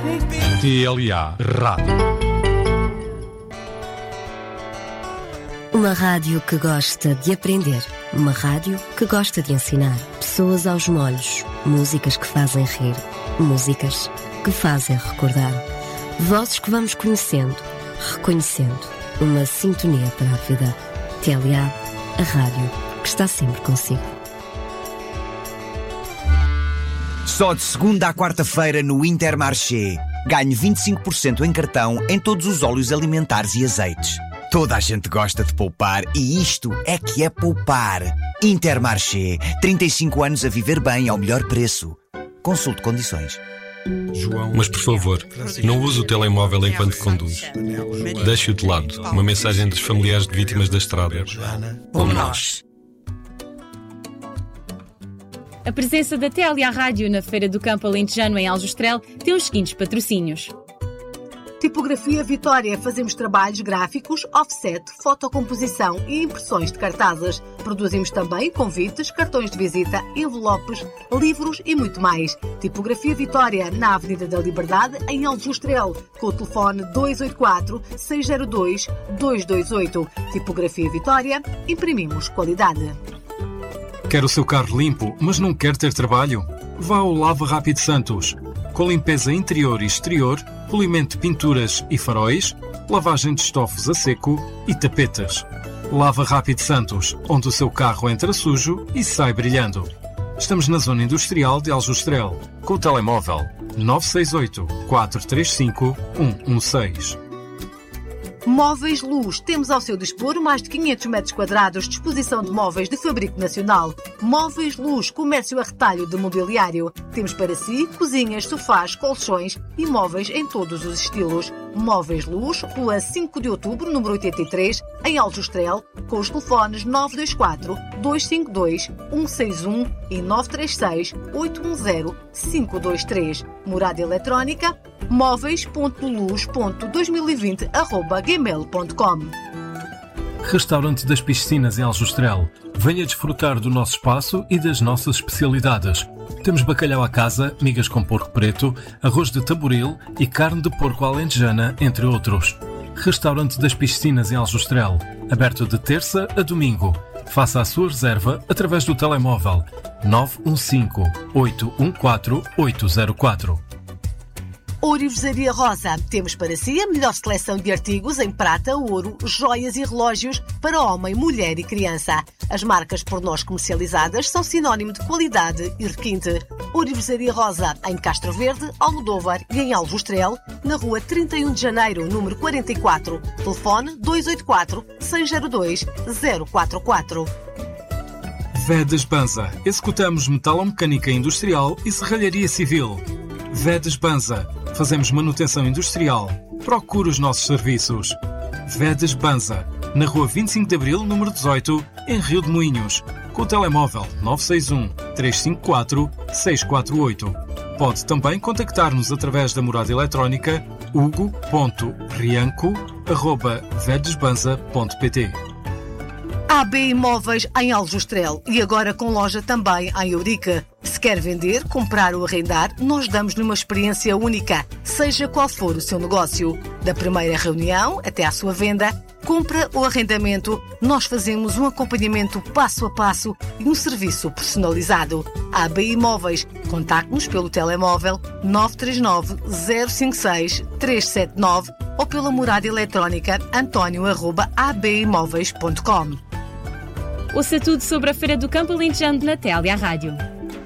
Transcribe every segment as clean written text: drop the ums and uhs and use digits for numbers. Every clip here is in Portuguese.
TLA Rádio. Uma rádio que gosta de aprender. Uma rádio que gosta de ensinar. Pessoas aos molhos. Músicas que fazem rir. Músicas que fazem recordar. Vozes que vamos conhecendo, reconhecendo. Uma sintonia para a vida. TLA, a rádio que está sempre consigo. Só de segunda à quarta-feira no Intermarché. Ganhe 25% em cartão em todos os óleos alimentares e azeites. Toda a gente gosta de poupar e isto é que é poupar. Intermarché. 35 anos a viver bem ao melhor preço. Consulte condições. Mas por favor, não use o telemóvel enquanto conduz. Deixe-o de lado. Uma mensagem dos familiares de vítimas da estrada. Como nós. A presença da TLA Rádio na Feira do Campo Alentejano em Aljustrel tem os seguintes patrocínios. Tipografia Vitória. Fazemos trabalhos gráficos, offset, fotocomposição e impressões de cartazes. Produzimos também convites, cartões de visita, envelopes, livros e muito mais. Tipografia Vitória, na Avenida da Liberdade, em Aljustrel, com o telefone 284-602-228. Tipografia Vitória, imprimimos qualidade. Quer o seu carro limpo, mas não quer ter trabalho? Vá ao Lava Rápido Santos. Com limpeza interior e exterior, polimento de pinturas e faróis, lavagem de estofos a seco e tapetas. Lava Rápido Santos, onde o seu carro entra sujo e sai brilhando. Estamos na zona industrial de Aljustrel, com o telemóvel 968 435 116. Móveis Luz. Temos ao seu dispor mais de 500 metros quadrados de exposição de móveis de fabrico nacional. Móveis Luz, comércio a retalho de mobiliário. Temos para si cozinhas, sofás, colchões e móveis em todos os estilos. Móveis Luz, Rua 5 de Outubro, número 83, em Aljustrel, com os telefones 924-252-161 e 936-810-523. Morada eletrónica móveis.luz.2020@gmail.com. Restaurante das Piscinas em Aljustrel. Venha desfrutar do nosso espaço e das nossas especialidades. Temos bacalhau à casa, migas com porco preto, arroz de tamboril e carne de porco alentejana, entre outros. Restaurante das Piscinas em Aljustrel. Aberto de terça a domingo. Faça a sua reserva através do telemóvel 915-814-804. Ourivesaria Rosa. Temos para si a melhor seleção de artigos em prata, ouro, joias e relógios para homem, mulher e criança. As marcas por nós comercializadas são sinónimo de qualidade e requinte. Ourivesaria Rosa, em Castro Verde, Almodóvar e em Aljustrel, na rua 31 de Janeiro, número 44. Telefone 284-602-044. Vedas Banza. Executamos metalomecânica industrial e serralharia civil. Vedas Banza. Fazemos manutenção industrial. Procure os nossos serviços. Vedas Banza, na rua 25 de Abril, número 18, em Rio de Moinhos, com o telemóvel 961-354-648. Pode também contactar-nos através da morada eletrónica hugo.rianco@vedesbanza.pt. AB Imóveis em Aljustrel e agora com loja também em Eurique. Se quer vender, comprar ou arrendar, nós damos-lhe uma experiência única, seja qual for o seu negócio. Da primeira reunião até à sua venda, compra ou arrendamento, nós fazemos um acompanhamento passo a passo e um serviço personalizado. AB Imóveis. Contacte-nos pelo telemóvel 939-056-379 ou pela morada eletrónica antonio@abimóveis.com. Ouça tudo sobre a Feira do Campo Alentejano na TLA Rádio.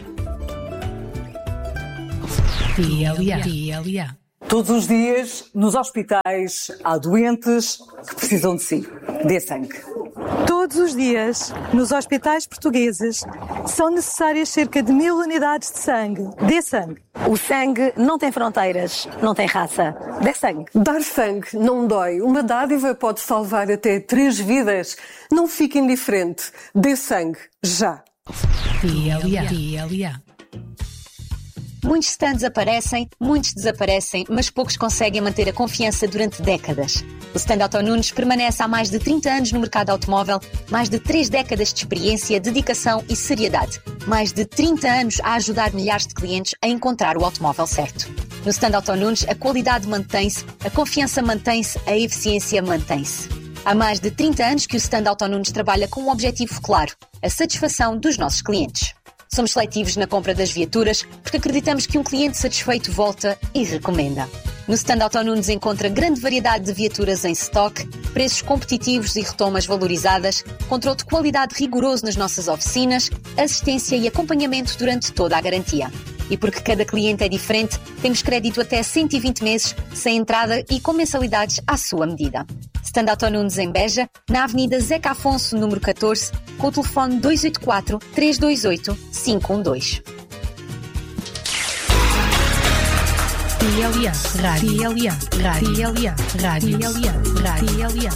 TLA. Todos os dias, nos hospitais, há doentes que precisam de si. Dê sangue. Todos os dias, nos hospitais portugueses, são necessárias cerca de 1000 unidades de sangue. Dê sangue. O sangue não tem fronteiras, não tem raça. Dê sangue. Dar sangue não dói. Uma dádiva pode salvar até 3 vidas. Não fique indiferente. Dê sangue. Já. TLA. Muitos stands aparecem, muitos desaparecem, mas poucos conseguem manter a confiança durante décadas. O stand Auto Nunes permanece há mais de 30 anos no mercado automóvel, mais de 3 décadas de experiência, dedicação e seriedade. Mais de 30 anos a ajudar milhares de clientes a encontrar o automóvel certo. No stand Auto Nunes, a qualidade mantém-se, a confiança mantém-se, a eficiência mantém-se. Há mais de 30 anos que o stand Auto Nunes trabalha com um objetivo claro, a satisfação dos nossos clientes. Somos seletivos na compra das viaturas porque acreditamos que um cliente satisfeito volta e recomenda. No stand Auto Nunes encontra grande variedade de viaturas em stock, preços competitivos e retomas valorizadas, controle de qualidade rigoroso nas nossas oficinas, assistência e acompanhamento durante toda a garantia. E porque cada cliente é diferente, temos crédito até 120 meses, sem entrada e com mensalidades à sua medida. Stand Auto Nunes em Beja, na Avenida Zeca Afonso, número 14, com o telefone 284-328-512. TLA Rádio. TLA Rádio. TLA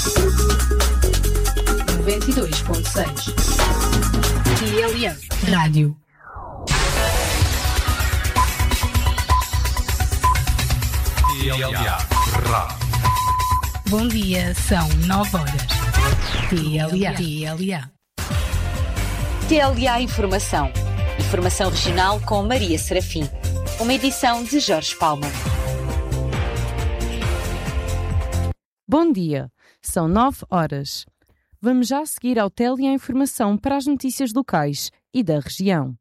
92.6. TLA Rádio. TLA Rádio. Bom dia, são 9 horas. TLA. TLA Informação. Informação regional com Maria Serafim. Uma edição de Jorge Palma. Bom dia, são 9 horas. Vamos já seguir ao TLA Informação para as notícias locais e da região.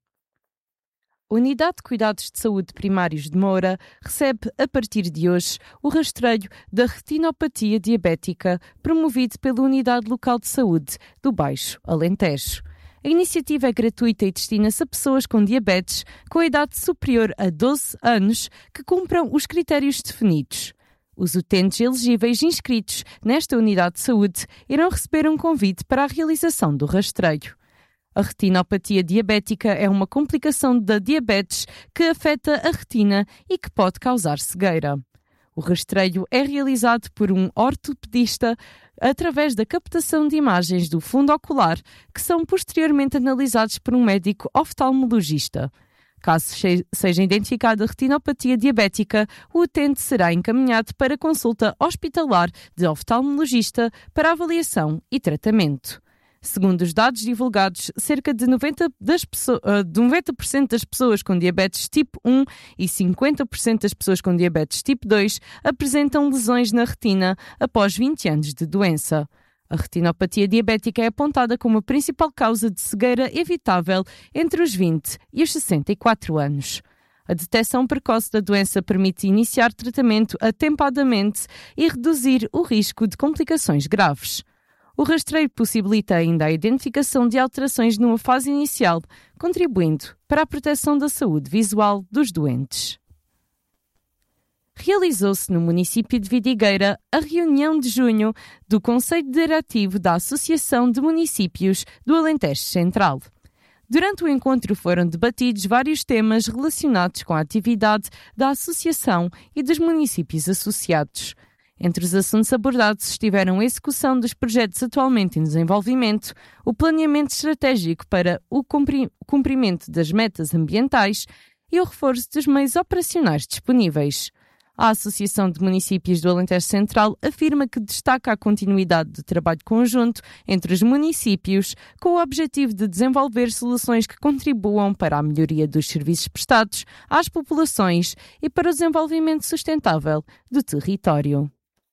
A Unidade de Cuidados de Saúde Primários de Moura recebe, a partir de hoje, o rastreio da retinopatia diabética promovido pela Unidade Local de Saúde do Baixo Alentejo. A iniciativa é gratuita e destina-se a pessoas com diabetes com a idade superior a 12 anos que cumpram os critérios definidos. Os utentes elegíveis inscritos nesta unidade de saúde irão receber um convite para a realização do rastreio. A retinopatia diabética é uma complicação da diabetes que afeta a retina e que pode causar cegueira. O rastreio é realizado por um ortopedista através da captação de imagens do fundo ocular, que são posteriormente analisados por um médico oftalmologista. Caso seja identificada a retinopatia diabética, o utente será encaminhado para consulta hospitalar de oftalmologista para avaliação e tratamento. Segundo os dados divulgados, cerca de 90% das pessoas com diabetes tipo 1 e 50% das pessoas com diabetes tipo 2 apresentam lesões na retina após 20 anos de doença. A retinopatia diabética é apontada como a principal causa de cegueira evitável entre os 20 e os 64 anos. A detecção precoce da doença permite iniciar tratamento atempadamente e reduzir o risco de complicações graves. O rastreio possibilita ainda a identificação de alterações numa fase inicial, contribuindo para a proteção da saúde visual dos doentes. Realizou-se no município de Vidigueira a reunião de junho do Conselho Diretivo da Associação de Municípios do Alentejo Central. Durante o encontro foram debatidos vários temas relacionados com a atividade da associação e dos municípios associados. Entre os assuntos abordados estiveram a execução dos projetos atualmente em desenvolvimento, o planeamento estratégico para o cumprimento das metas ambientais e o reforço dos meios operacionais disponíveis. A Associação de Municípios do Alentejo Central afirma que destaca a continuidade do trabalho conjunto entre os municípios com o objetivo de desenvolver soluções que contribuam para a melhoria dos serviços prestados às populações e para o desenvolvimento sustentável do território.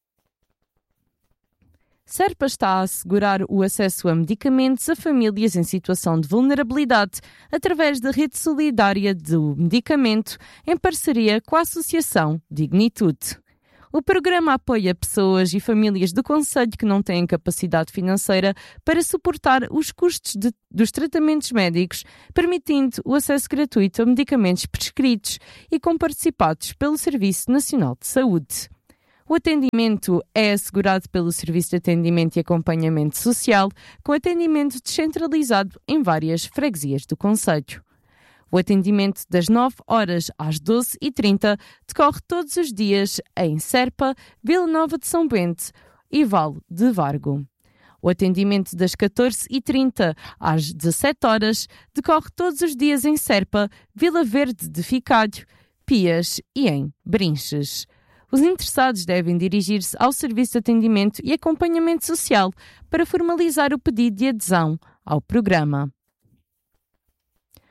Serpa está a assegurar o acesso a medicamentos a famílias em situação de vulnerabilidade através da rede solidária do medicamento em parceria com a Associação Dignitude. O programa apoia pessoas e famílias do concelho que não têm capacidade financeira para suportar os custos dos tratamentos médicos, permitindo o acesso gratuito a medicamentos prescritos e comparticipados pelo Serviço Nacional de Saúde. O atendimento é assegurado pelo Serviço de Atendimento e Acompanhamento Social, com atendimento descentralizado em várias freguesias do concelho. O atendimento das 9 horas às 12h30 decorre todos os dias em Serpa, Vila Nova de São Bento e Vale de Vargo. O atendimento das 14h30 às 17 horas decorre todos os dias em Serpa, Vila Verde de Ficalho, Pias e em Brinches. Os interessados devem dirigir-se ao Serviço de Atendimento e Acompanhamento Social para formalizar o pedido de adesão ao programa.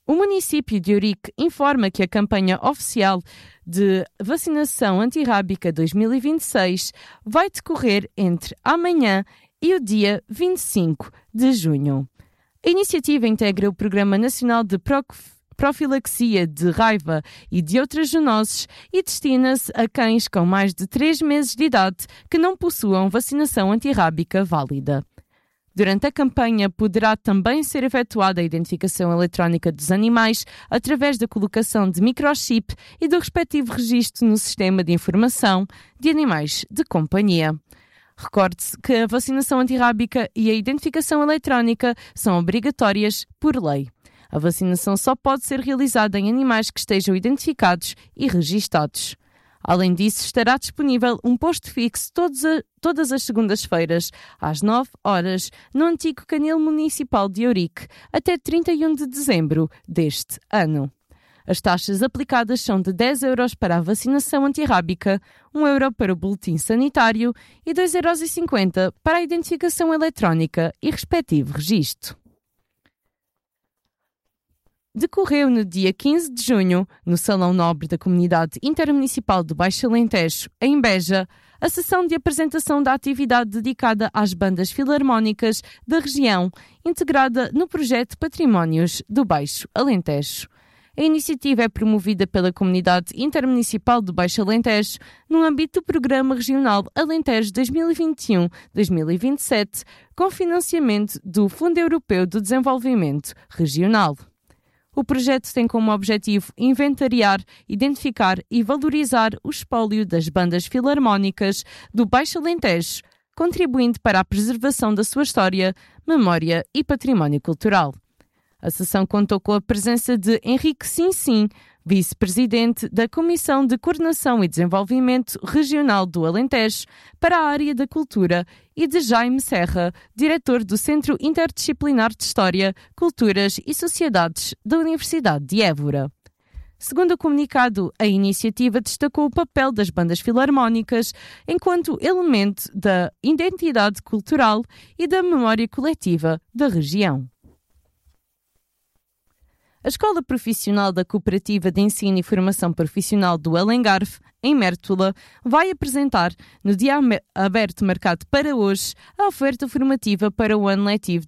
O município de Ourique informa que a campanha oficial de vacinação antirrábica 2026 vai decorrer entre amanhã e o dia 25 de junho. A iniciativa integra o Programa Nacional de Profilaxia de Raiva e de outras zoonoses e destina-se a cães com mais de 3 meses de idade que não possuam vacinação antirrábica válida. Durante a campanha, poderá também ser efetuada a identificação eletrónica dos animais através da colocação de microchip e do respectivo registro no Sistema de Informação de Animais de Companhia. Recorde-se que a vacinação antirrábica e a identificação eletrónica são obrigatórias por lei. A vacinação só pode ser realizada em animais que estejam identificados e registados. Além disso, estará disponível um posto fixo todas as segundas-feiras, às 9 horas, no antigo canil municipal de Ourique, até 31 de dezembro deste ano. As taxas aplicadas são de 10 euros para a vacinação antirrábica, 1 euro para o boletim sanitário e 2,50 euros para a identificação eletrónica e respectivo registro. Decorreu no dia 15 de junho, no Salão Nobre da Comunidade Intermunicipal do Baixo Alentejo, em Beja, a sessão de apresentação da atividade dedicada às bandas filarmónicas da região, integrada no projeto Patrimónios do Baixo Alentejo. A iniciativa é promovida pela Comunidade Intermunicipal do Baixo Alentejo no âmbito do Programa Regional Alentejo 2021-2027, com financiamento do Fundo Europeu do Desenvolvimento Regional. O projeto tem como objetivo inventariar, identificar e valorizar o espólio das bandas filarmónicas do Baixo Alentejo, contribuindo para a preservação da sua história, memória e património cultural. A sessão contou com a presença de Henrique Sinsim, vice-presidente da Comissão de Coordenação e Desenvolvimento Regional do Alentejo para a área da cultura, e de Jaime Serra, diretor do Centro Interdisciplinar de História, Culturas e Sociedades da Universidade de Évora. Segundo o comunicado, a iniciativa destacou o papel das bandas filarmónicas enquanto elemento da identidade cultural e da memória coletiva da região. A Escola Profissional da Cooperativa de Ensino e Formação Profissional do Algarve, em Mértola, vai apresentar, no dia aberto marcado para hoje, a oferta formativa para o ano letivo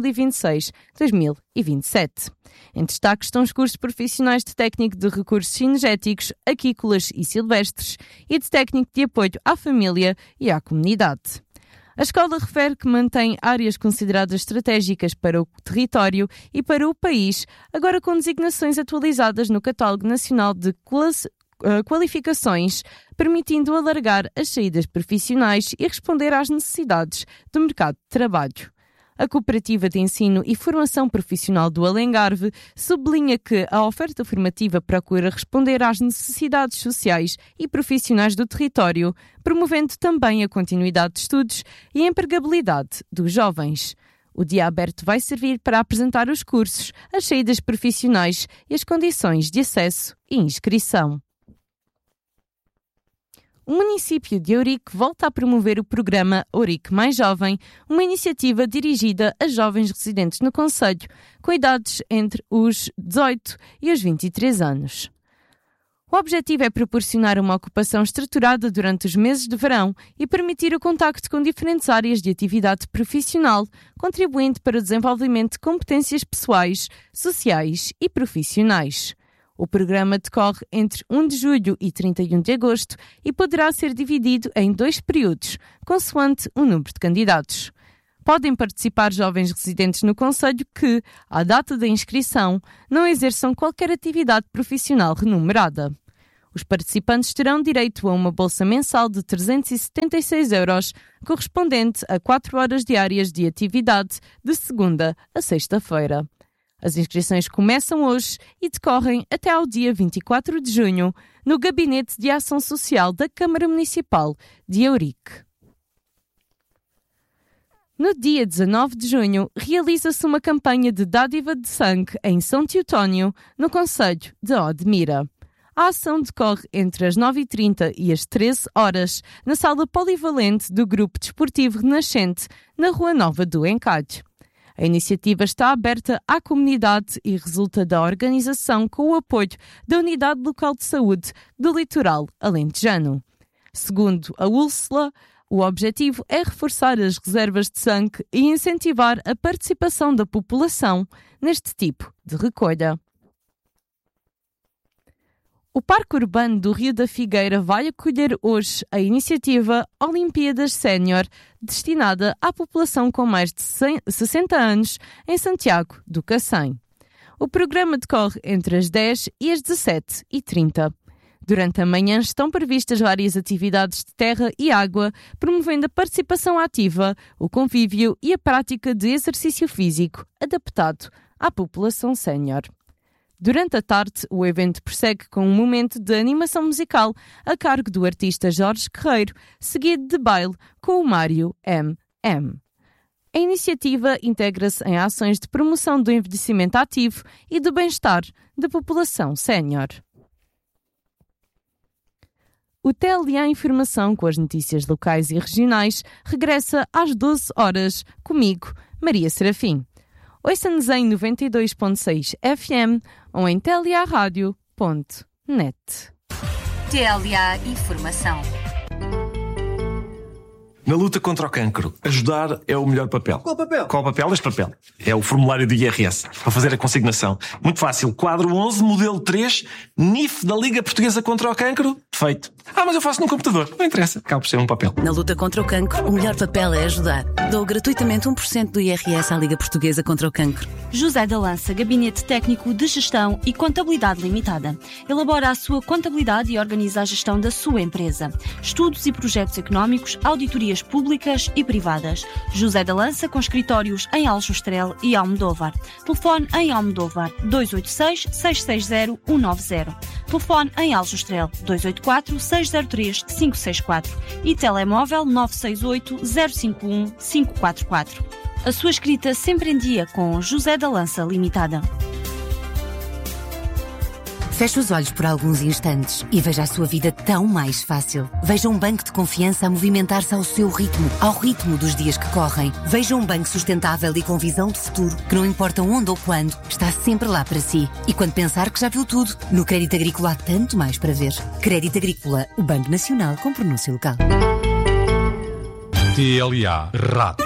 2026-2027. Em destaque estão os cursos profissionais de técnico de recursos cinegéticos, aquícolas e silvestres e de técnico de apoio à família e à comunidade. A escola refere que mantém áreas consideradas estratégicas para o território e para o país, agora com designações atualizadas no Catálogo Nacional de Qualificações, permitindo alargar as saídas profissionais e responder às necessidades do mercado de trabalho. A Cooperativa de Ensino e Formação Profissional do Algarve sublinha que a oferta formativa procura responder às necessidades sociais e profissionais do território, promovendo também a continuidade de estudos e a empregabilidade dos jovens. O dia aberto vai servir para apresentar os cursos, as saídas profissionais e as condições de acesso e inscrição. O município de Ourique volta a promover o programa Ourique Mais Jovem, uma iniciativa dirigida a jovens residentes no concelho, com idades entre os 18 e os 23 anos. O objetivo é proporcionar uma ocupação estruturada durante os meses de verão e permitir o contacto com diferentes áreas de atividade profissional, contribuindo para o desenvolvimento de competências pessoais, sociais e profissionais. O programa decorre entre 1 de julho e 31 de agosto e poderá ser dividido em 2 períodos, consoante o número de candidatos. Podem participar jovens residentes no concelho que, à data da inscrição, não exerçam qualquer atividade profissional remunerada. Os participantes terão direito a uma bolsa mensal de 376 €, correspondente a 4 horas diárias de atividade, de segunda a sexta-feira. As inscrições começam hoje e decorrem até ao dia 24 de junho, no Gabinete de Ação Social da Câmara Municipal de Ourique. No dia 19 de junho, realiza-se uma campanha de dádiva de sangue em São Teotónio, no concelho de Odmira. A ação decorre entre as 9h30 e as 13 horas, na sala polivalente do Grupo Desportivo Renascente, na Rua Nova do Encalhe. A iniciativa está aberta à comunidade e resulta da organização com o apoio da Unidade Local de Saúde do Litoral Alentejano. Segundo a Úrsula, o objetivo é reforçar as reservas de sangue e incentivar a participação da população neste tipo de recolha. O Parque Urbano do Rio da Figueira vai acolher hoje a iniciativa Olimpíadas Sénior, destinada à população com mais de 60 anos em Santiago do Cacém. O programa decorre entre as 10 e as 17h30. Durante a manhã estão previstas várias atividades de terra e água, promovendo a participação ativa, o convívio e a prática de exercício físico adaptado à população sénior. Durante a tarde, o evento prossegue com um momento de animação musical a cargo do artista Jorge Guerreiro, seguido de baile com o Mário M.M. A iniciativa integra-se em ações de promoção do envelhecimento ativo e do bem-estar da população sénior. O TLA Informação com as notícias locais e regionais regressa às 12 horas, comigo, Maria Serafim. Ouça-nos em 92.6 FM ou em tlarádio.net. TLA Informação. Na luta contra o cancro, ajudar é o melhor papel. Qual papel? Qual papel? Este papel. É o formulário do IRS, para fazer a consignação. Muito fácil. Quadro 11, modelo 3, NIF da Liga Portuguesa contra o Cancro. Feito. Mas eu faço no computador. Não interessa. Acaba por ser um papel. Na luta contra o cancro, o melhor papel é ajudar. Dou gratuitamente 1% do IRS à Liga Portuguesa contra o Cancro. José da Lança, Gabinete Técnico de Gestão e Contabilidade Limitada. Elabora a sua contabilidade e organiza a gestão da sua empresa. Estudos e projetos económicos, auditorias públicas e privadas. José da Lança, com escritórios em Aljustrel e Almodóvar. Telefone em Almodóvar 286-660-190. Telefone em Aljustrel 284-603-564 e telemóvel 968-051-544. A sua escrita sempre em dia com José da Lança Limitada. Feche os olhos por alguns instantes e veja a sua vida tão mais fácil. Veja um banco de confiança a movimentar-se ao seu ritmo, ao ritmo dos dias que correm. Veja um banco sustentável e com visão de futuro, que não importa onde ou quando, está sempre lá para si. E quando pensar que já viu tudo, no Crédito Agrícola há tanto mais para ver. Crédito Agrícola, o Banco Nacional com pronúncia local. TLA Rádio.